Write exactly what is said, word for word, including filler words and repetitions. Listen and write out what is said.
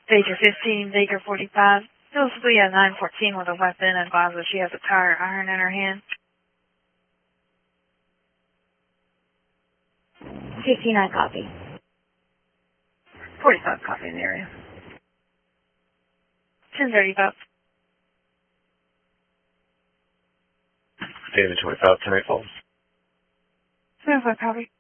Baker fifteen, Baker forty-five. Hills Leah nine fourteen with a weapon. Advise that she has a tire iron in her hand. fifty-nine copy. forty-five copy in the area. ten thirty-five. David twenty-five, ten eight Falls. twenty-five copy.